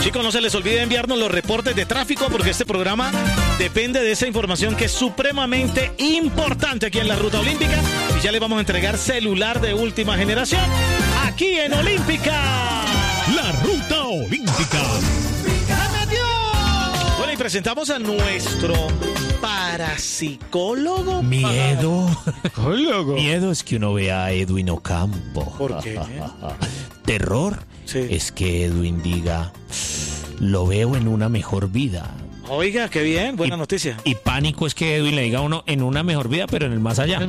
Chicos, no se les olvide enviarnos los reportes de tráfico porque este programa depende de esa información que es supremamente importante aquí en la Ruta Olímpica. Y ya les vamos a entregar celular de última generación aquí en Olímpica. La Ruta Olímpica. Bueno, y presentamos a nuestro parapsicólogo. Miedo. Miedo es que uno vea a Edwin Ocampo. ¿Por qué? Terror es que Edwin diga, lo veo en una mejor vida. Oiga, qué bien, buena noticia. Y pánico es que Edwin le diga a uno en una mejor vida, pero en el más allá.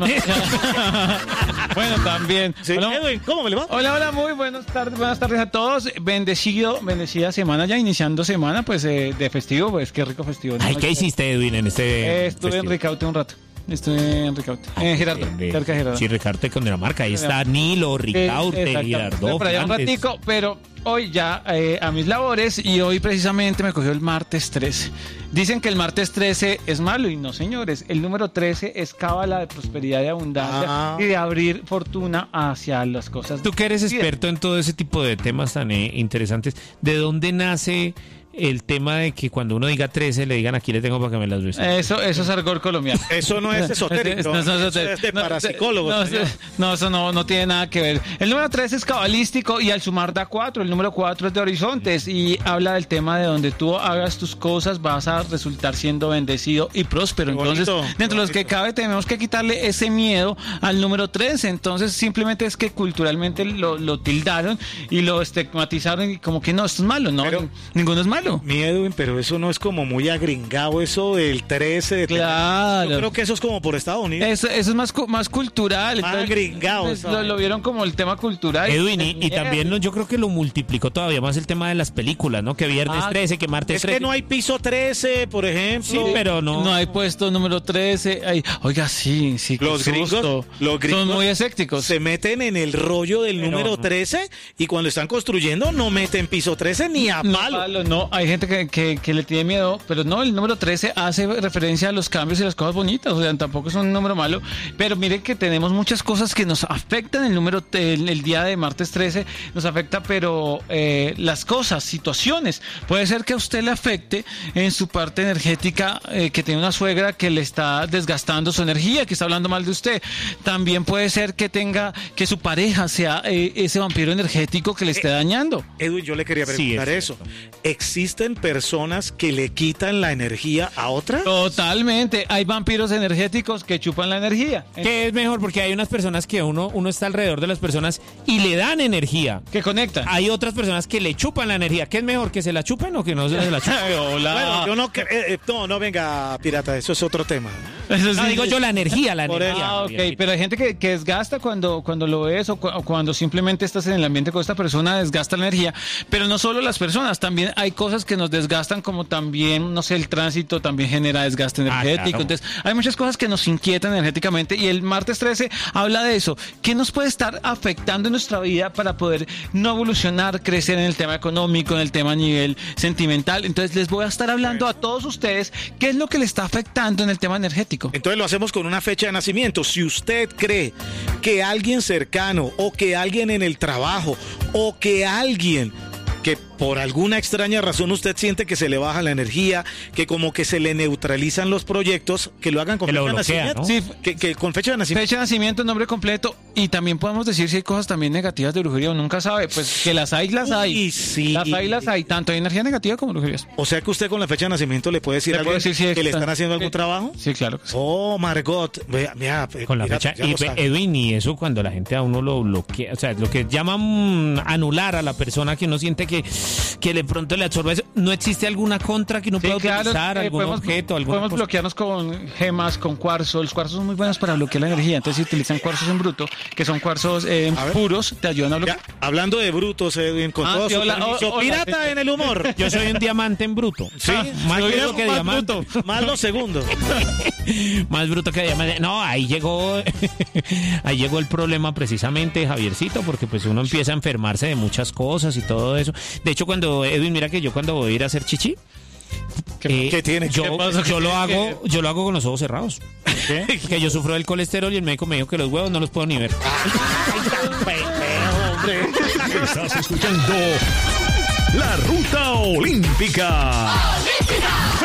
Bueno, también. Sí. Hola, Edwin, ¿cómo me le va? hola, muy buenas tardes a todos. Bendecida semana ya, iniciando semana, pues de festivo, pues qué rico festivo. ¿No? Ay, ¿qué hiciste, Edwin, en este Estuve festivo? en Ricaute un rato. Estuve en Ricaute. En Girardot, cerca de Girardot. Sí, Ricaute con Dinamarca. Ahí está Nilo, Ricaute, Girardot. Por allá un Flandes. ratico, pero hoy ya a mis labores y hoy precisamente me cogió el martes 13. Dicen que el martes 13 es malo y no, señores. El número 13 es cábala de prosperidad y abundancia y de abrir fortuna hacia las cosas. Tú que eres experto en todo ese tipo de temas tan interesantes, ¿de dónde nace el tema de que cuando uno diga 13 le digan aquí le tengo para que me las bese? Eso es argot colombiano. Eso no es esotérico. Eso es de parapsicólogos. Eso no tiene nada que ver. El número 3 es cabalístico y al sumar da 4. El número 4 es de horizontes y habla del tema de donde tú hagas tus cosas vas a resultar siendo bendecido y próspero. Entonces, dentro de los que cabe tenemos que quitarle ese miedo al número 3. Entonces, simplemente es que culturalmente lo tildaron y lo estigmatizaron y como que no, esto es malo. No, pero ninguno es malo. Mi Edwin, pero eso no es como muy agringado, eso del 13. Claro. Yo creo que eso es como por Estados Unidos. Eso es más cultural. Más agringado. Pues, lo vieron como el tema cultural. Edwin, y también yo creo que lo multiplicó todavía más el tema de las películas, ¿no? Que viernes 13, que martes 13. Es que no hay piso 13, por ejemplo. Sí, pero no hay puesto número 13. Oiga, sí. Los gringos son muy escépticos. Se meten en el rollo del número 13 y cuando están construyendo no meten piso 13 ni a palo. No, hay gente que le tiene miedo, pero no, el número 13 hace referencia a los cambios y las cosas bonitas, o sea, tampoco es un número malo, pero mire que tenemos muchas cosas que nos afectan el día de martes 13, nos afecta, pero las cosas, situaciones, puede ser que a usted le afecte en su parte energética, que tiene una suegra que le está desgastando su energía, que está hablando mal de usted, también puede ser que que su pareja sea ese vampiro energético que le esté dañando. Edwin, yo le quería preguntar eso. ¿Existen personas que le quitan la energía a otras? Totalmente. Hay vampiros energéticos que chupan la energía. ¿Qué es mejor? Porque hay unas personas que uno está alrededor de las personas y le dan energía. Que conectan. Hay otras personas que le chupan la energía. ¿Qué es mejor? ¿Que se la chupen o que no se la chupen? Bueno, yo no venga, pirata, eso es otro tema. No, digo yo la energía. Ok, pero hay gente que desgasta cuando lo ves o cuando simplemente estás en el ambiente con esta persona, desgasta la energía. Pero no solo las personas, también hay cosas que nos desgastan, como también, no sé, el tránsito también genera desgaste energético. Claro. Entonces, hay muchas cosas que nos inquietan energéticamente y el martes 13 habla de eso. ¿Qué nos puede estar afectando en nuestra vida para poder no evolucionar, crecer en el tema económico, en el tema a nivel sentimental? Entonces, les voy a estar hablando a todos ustedes qué es lo que le está afectando en el tema energético. Entonces lo hacemos con una fecha de nacimiento. Si usted cree que alguien cercano o que alguien en el trabajo o que alguien que por alguna extraña razón usted siente que se le baja la energía, que como que se le neutralizan los proyectos, que lo hagan con fecha de nacimiento. ¿no? Sí, que con fecha de nacimiento. Fecha de nacimiento, nombre completo, y también podemos decir si hay cosas también negativas de brujería, uno nunca sabe, pues que las hay. Sí. Las hay, tanto hay energía negativa como brujerías. O sea que usted con la fecha de nacimiento le puede decir a alguien que le están haciendo algún trabajo. Sí, claro que sí. Oh, Margot, vea, con la fecha. Y Edwin, y eso cuando la gente a uno lo bloquea, o sea, lo que llaman anular a la persona, que uno siente que de pronto le absorbe eso. ¿No existe alguna contra que uno pueda utilizar, algún objeto, alguna podemos cosa? Bloquearnos con gemas, con cuarzo. Los cuarzos son muy buenos para bloquear la energía. Entonces, si utilizan cuarzos en bruto, que son cuarzos puros, te ayudan a bloquear. Ya, hablando de brutos, Edwin, con todo su permiso, pirata en el humor. Yo soy un diamante en bruto. Sí, más bruto que diamante. Más los segundos. Más bruto que diamante. No, ahí llegó el problema precisamente, Javiercito, porque pues uno empieza a enfermarse de muchas cosas y todo eso. De hecho, Edwin, mira que yo cuando voy a ir a hacer chichi, ¿Qué tiene? Yo lo hago con los ojos cerrados. ¿Qué? Que yo sufro del colesterol y el médico me dijo que los huevos no los puedo ni ver. Estás escuchando La Ruta Olímpica.